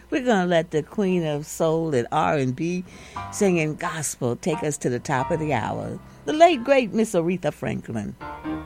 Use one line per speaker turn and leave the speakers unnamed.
We're going to let the queen of soul and R&B singing gospel take us to the top of the hour. The late, great Miss Aretha Franklin.